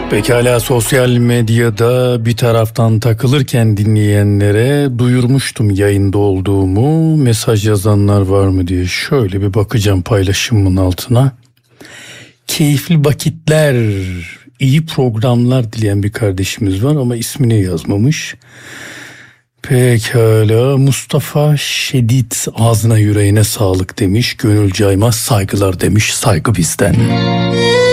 Pekala, sosyal medyada bir taraftan takılırken dinleyenlere duyurmuştum yayında olduğumu. Mesaj yazanlar var mı diye şöyle bir bakacağım paylaşımın altına. Keyifli vakitler, iyi programlar dileyen bir kardeşimiz var ama ismini yazmamış. Pekala, Mustafa Şedid ağzına yüreğine sağlık demiş. Gönül caymaz saygılar demiş, saygı bizden.